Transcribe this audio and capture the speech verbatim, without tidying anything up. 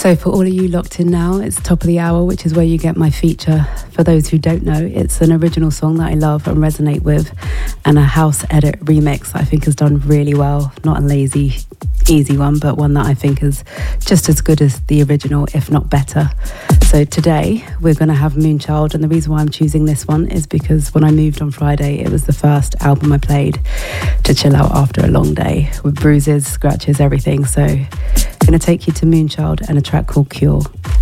So for all of you locked in now, it's top of the hour, which is where you get my feature. For those who don't know, it's an original song that I love and resonate with, and a house edit remix that I think has done really well. Not a lazy, easy one, but one that I think is just as good as the original, if not better. So today we're going to have Moonchild, and the reason why I'm choosing this one is because when I moved on Friday, it was the first album I played to chill out after a long day with bruises, scratches, everything. So I'm going to take you to Moonchild and a track called Cure.